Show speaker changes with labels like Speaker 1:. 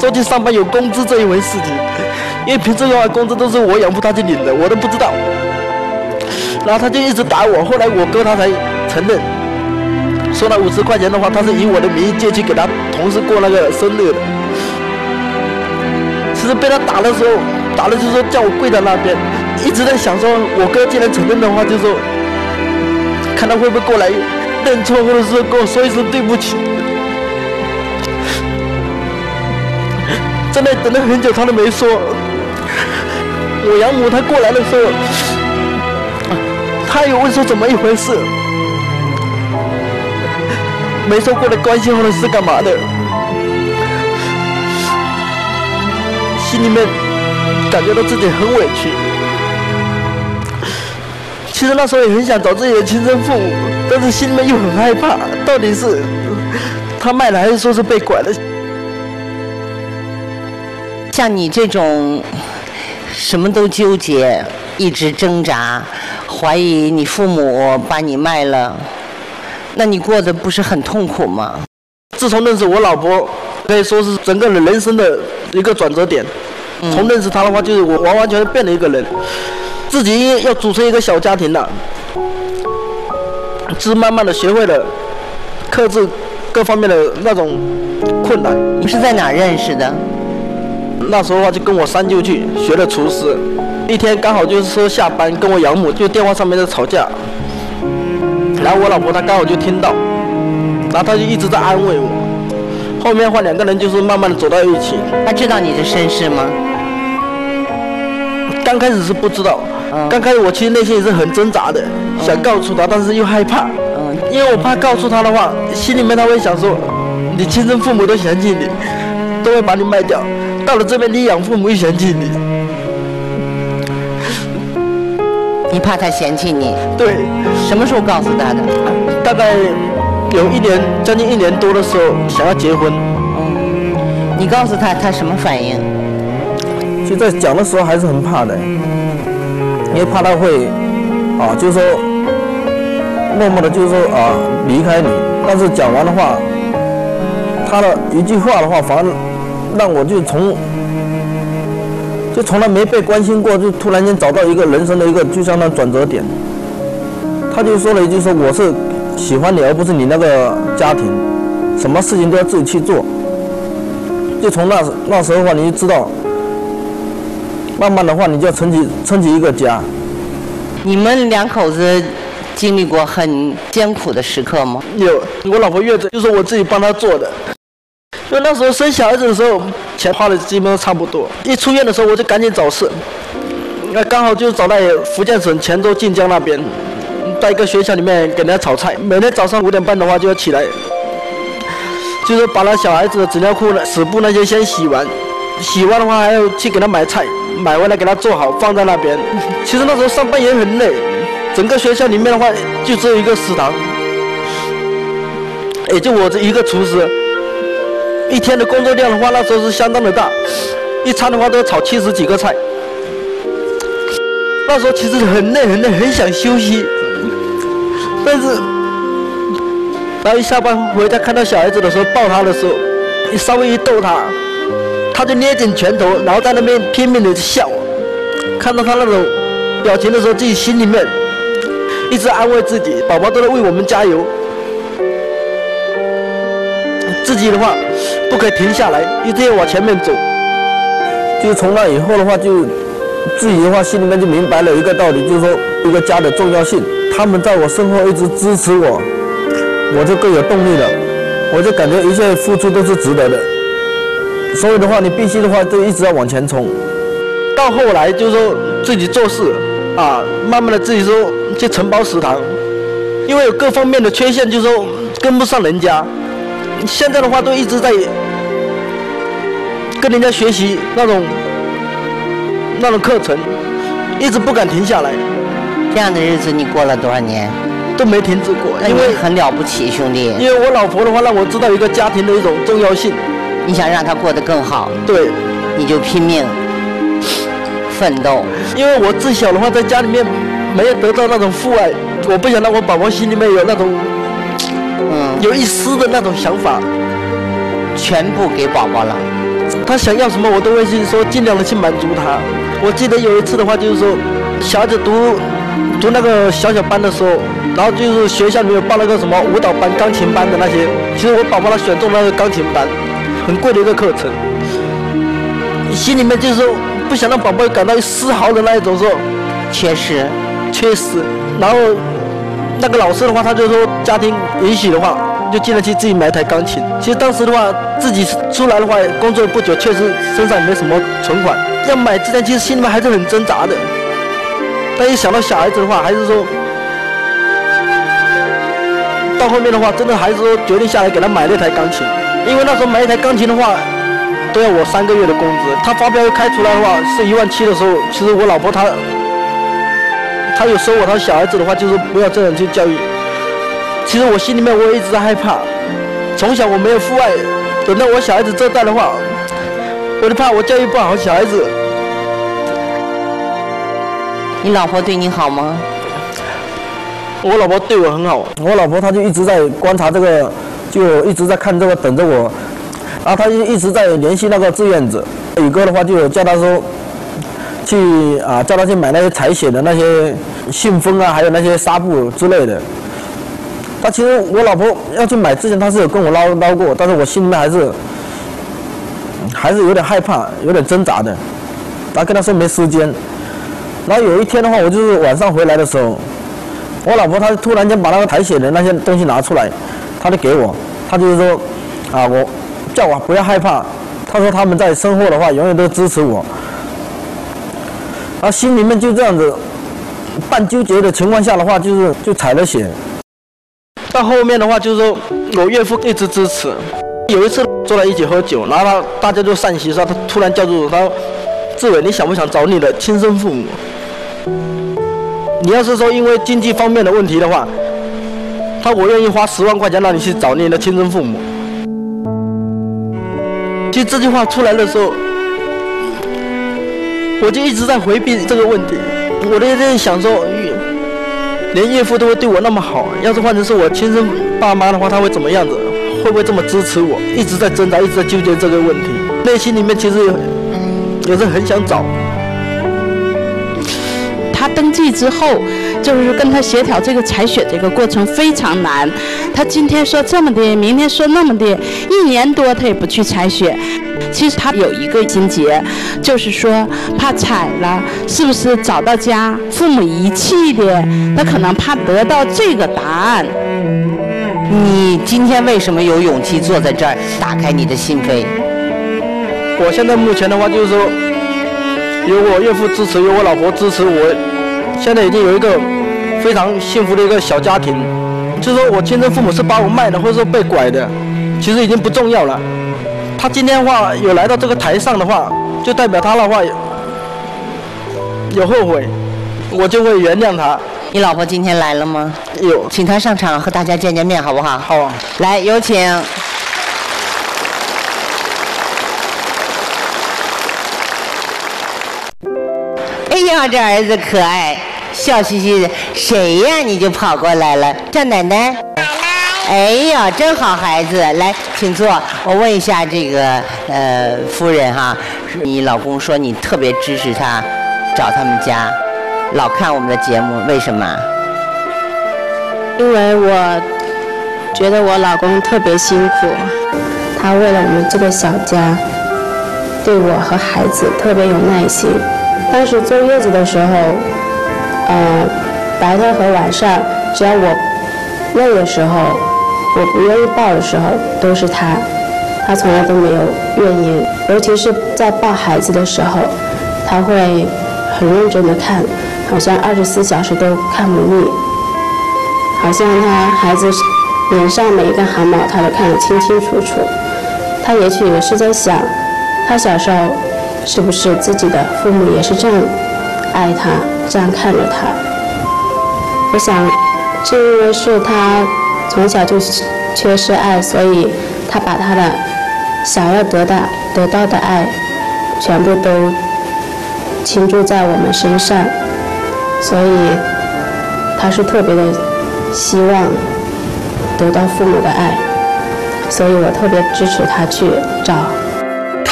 Speaker 1: 说起上班有工资这一回事情，因为平时的话工资都是我养父他去领的，我都不知道。然后他就一直打我，后来我哥他才承认，说那50块钱的话，他是以我的名义借去给他同事过那个生日的。其实被他打的时候，打的就是说叫我跪在那边，一直在想说，我哥既然承认的话，就说看他会不会过来认错，或者是跟我说一声对不起。真的等了很久，他都没说。我养母她过来的时候，她有问说怎么一回事，没说过来关心或者是干嘛的，心里面感觉到自己很委屈。其实那时候也很想找自己的亲生父母，但是心里面又很害怕，到底是他卖了还是说是被拐了。
Speaker 2: 像你这种什么都纠结，一直挣扎，怀疑你父母把你卖了，那你过得不是很痛苦吗？
Speaker 1: 自从认识我老婆，可以说是整个人生的一个转折点。从认识她的话，就是我完完全全变了一个人，自己要组成一个小家庭了，就是慢慢的学会了克制各方面的那种困难。
Speaker 2: 你是在哪认识的？
Speaker 1: 那时候的话就跟我三舅去学了厨师，一天刚好就是说下班跟我养母就电话上面在吵架，然后我老婆她刚好就听到，然后她就一直在安慰我。后面的话两个人就是慢慢的走到一起。
Speaker 2: 她知道你的身世吗？
Speaker 1: 刚开始是不知道，刚开始我其实内心也是很挣扎的，想告诉她，但是又害怕，因为我怕告诉她的话，心里面她会想说，你亲生父母都嫌弃你，都会把你卖掉。到了这边，你养父母又嫌弃你，
Speaker 2: 你怕他嫌弃你？
Speaker 1: 对。
Speaker 2: 什么时候告诉他的？
Speaker 1: 大概有将近1年多的时候，想要结婚。
Speaker 2: 你告诉他，他什么反应？
Speaker 3: 就在讲的时候还是很怕的，因为怕他会，就是说，默默的，就是说离开你。但是讲完的话，他的一句话的话，反而让我就从来没被关心过，就突然间找到一个人生的一个就像那转折点。他就说了一句说我是喜欢你，而不是你那个家庭，什么事情都要自己去做。就从那时候的话，你就知道，慢慢的话，你就要撑起一个家。
Speaker 2: 你们两口子经历过很艰苦的时刻吗？
Speaker 1: 有，我老婆月子就是我自己帮她做的。就那时候生小孩子的时候，钱花的基本都差不多。一出院的时候，我就赶紧找事。那刚好就找在福建省泉州晋江那边，在一个学校里面给人家炒菜。每天早上5点半的话就要起来，就是把那小孩子的纸尿裤、屎布那些先洗完，洗完的话还要去给他买菜，买回来给他做好放在那边。其实那时候上班也很累，整个学校里面的话就只有一个食堂，也就我这一个厨师。一天的工作量的话，那时候是相当的大，一餐的话都要炒70几个菜。那时候其实很累，很想休息，但是，然后一下班回家看到小孩子的时候，抱他的时候，你稍微一逗他，他就捏紧拳头，然后在那边拼命的笑。看到他那种表情的时候，自己心里面一直安慰自己，宝宝都在为我们加油。自己的话不可以停下来，一定要往前面走。
Speaker 3: 就从那以后的话，就自己的话心里面就明白了一个道理，就是说一个家的重要性。他们在我身后一直支持我，我就更有动力了，我就感觉一切付出都是值得的。所以的话，你必须的话就一直要往前冲。
Speaker 1: 到后来就是说自己做事慢慢的自己说去承包食堂，因为有各方面的缺陷，就是说跟不上人家。现在的话都一直在跟人家学习那种课程，一直不敢停下来。
Speaker 2: 这样的日子你过了多少年？
Speaker 1: 都没停止过。
Speaker 2: 因为很了不起，兄弟。
Speaker 1: 因为我老婆的话让我知道一个家庭的一种重要性。
Speaker 2: 你想让她过得更好，
Speaker 1: 对，
Speaker 2: 你就拼命奋斗。
Speaker 1: 因为我自小的话在家里面没有得到那种父爱，我不想让我宝宝心里面有那种有一丝的那种想法。
Speaker 2: 全部给宝宝了。
Speaker 1: 他想要什么我都会去说尽量的去满足他。我记得有一次的话，就是说小孩子读那个小班的时候，然后就是学校里面有报那个什么舞蹈班、钢琴班的那些，其实我宝宝他选中那个钢琴班，很贵的一个课程，心里面就是说不想让宝宝感到丝毫的那一种说
Speaker 2: 缺失，
Speaker 1: 然后那个老师的话，他就说家庭允许的话，就尽量去自己买一台钢琴。其实当时的话，自己出来的话，工作不久，确实身上也没什么存款，要买之前其实心里面还是很挣扎的。但一想到小孩子的话，还是说，到后面的话，真的还是说决定下来给他买了一台钢琴。因为那时候买一台钢琴的话，都要我3个月的工资。他发票开出来的话是17000的时候，其实我老婆她有说我，她小孩子的话就是不要这样去教育。其实我心里面我也一直在害怕，从小我没有父爱，等到我小孩子这代的话，我就怕我教育不好小孩子。
Speaker 2: 你老婆对你好吗？
Speaker 1: 我老婆对我很好，
Speaker 3: 我老婆她就一直在观察这个，就一直在看这个，等着我。然后她就一直在联系那个志愿者。宇哥的话就有叫他说，叫他去买那些采血的那些信封啊，还有那些纱布之类的。他其实我老婆要去买之前，她是有跟我唠过，但是我心里面还是有点害怕，有点挣扎的。然后跟她说没时间。然后有一天的话，我就是晚上回来的时候，我老婆她突然间把那个采血的那些东西拿出来，她就给我，她就是说，我叫我不要害怕，她说他们在生活的话永远都支持我。然后心里面就这样子半纠结的情况下的话，就采了血。
Speaker 1: 到后面的话就是说我岳父一直支持。有一次坐在一起喝酒，然后大家就散席的时候，他突然叫住我，他说：“志伟，你想不想找你的亲生父母？你要是说因为经济方面的问题的话，我愿意花10万块钱让你去找你的亲生父母。”其实这句话出来的时候，我就一直在回避这个问题。我在想说，连岳父都会对我那么好，要是换成是我亲生爸妈的话，他会怎么样子？会不会这么支持我？一直在挣扎，一直在纠结这个问题。内心里面其实也是很想找。
Speaker 4: 他登记之后，就是跟他协调这个采血这个过程非常难。他今天说这么的，明天说那么的，1年多他也不去采血。其实他有一个心结，就是说怕采了是不是找到家父母遗弃的，他可能怕得到这个答案。
Speaker 2: 你今天为什么有勇气坐在这儿，打开你的心扉？
Speaker 1: 我现在目前的话就是说，有我岳父支持，有我老婆支持，我现在已经有一个非常幸福的一个小家庭。就是说我亲生父母是把我卖的，或者说被拐的，其实已经不重要了。他今天的话有来到这个台上的话，就代表他的话有后悔，我就会原谅他。
Speaker 2: 你老婆今天来了吗？
Speaker 1: 有，
Speaker 2: 请她上场和大家见见面，好不好？
Speaker 1: 好啊。
Speaker 2: 来，有请。哎呀，这儿子可爱，笑嘻嘻的。谁呀？你就跑过来了，叫奶奶。奶奶。哎呀，真好孩子，来，请坐。我问一下这个夫人哈，你老公说你特别支持他找他们家，老看我们的节目，为什么？
Speaker 5: 因为我觉得我老公特别辛苦，他为了我们这个小家，对我和孩子特别有耐心。当时坐月子的时候，白天和晚上，只要我累的时候，我不愿意抱的时候，都是他从来都没有怨言。尤其是在抱孩子的时候，他会很认真的看，好像24小时都看不腻，好像他孩子脸上每一根汗毛他都看得清清楚楚。他也许也是在想，他小时候是不是自己的父母也是这样爱他，这样看着他。我想是因为是他从小就缺失爱，所以他把他的想要得到的爱全部都倾注在我们身上，所以他是特别的希望得到父母的爱，所以我特别支持他去找。